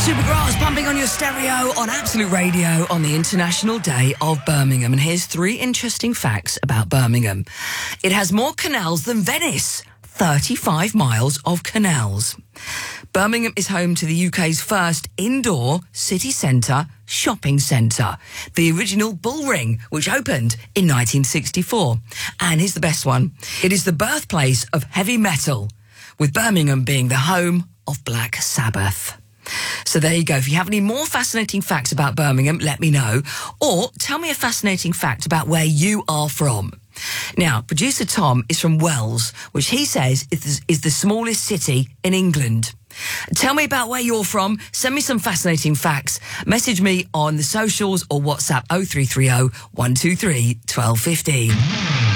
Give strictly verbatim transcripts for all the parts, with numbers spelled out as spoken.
Supergrass pumping on your stereo on Absolute Radio on the International Day of Birmingham. And here's three interesting facts about Birmingham. It has more canals than Venice. thirty-five miles of canals. Birmingham is home to the U K's first indoor city centre shopping centre, the original Bullring, which opened in nineteen sixty-four. And here's the best one. It is the birthplace of heavy metal, with Birmingham being the home of Black Sabbath. So there you go. If you have any more fascinating facts about Birmingham, let me know. Or tell me a fascinating fact about where you are from. Now, producer Tom is from Wells, which he says is, is the smallest city in England. Tell me about where you're from. Send me some fascinating facts. Message me on the socials or WhatsApp oh three three oh, one two three, one two one five.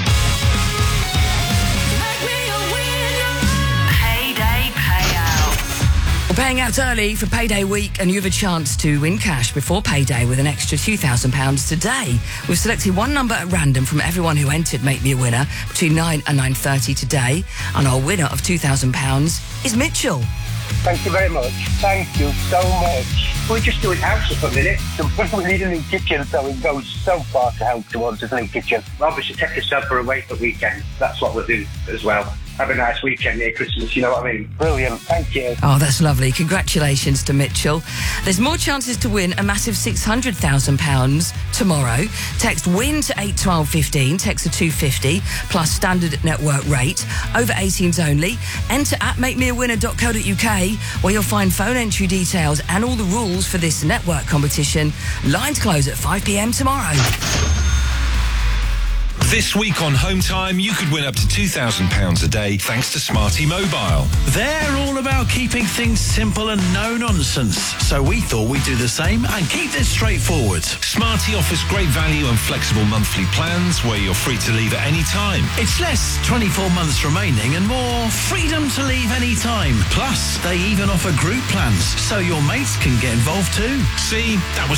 Paying out early for payday week, and you have a chance to win cash before payday with an extra two thousand pounds today. We've selected one number at random from everyone who entered Make Me a Winner between nine and nine thirty today, and our winner of two thousand pounds is Mitchell. Thank you very much. Thank you so much. We're just doing house for a minute. We need a new kitchen, so it goes so far to help towards a new kitchen. Obviously, take yourself for a away for the weekend. That's what we'll do as well. Have a nice weekend near Christmas, you know what I mean? Brilliant, thank you. Oh, that's lovely. Congratulations to Mitchell. There's more chances to win a massive six hundred thousand pounds tomorrow. Text WIN to eight twelve fifteen, text to two fifty, plus standard network rate. Over eighteens only. Enter at make me a winner dot co dot U K, where you'll find phone entry details and all the rules for this network competition. Lines close at five p m tomorrow. This week on Home Time, you could win up to two thousand pounds a day thanks to Smarty Mobile. They're all about keeping things simple and no nonsense. So we thought we'd do the same and keep this straightforward. Smarty offers great value and flexible monthly plans where you're free to leave at any time. It's less twenty-four months remaining and more freedom to leave any time. Plus, they even offer group plans so your mates can get involved too. See, that was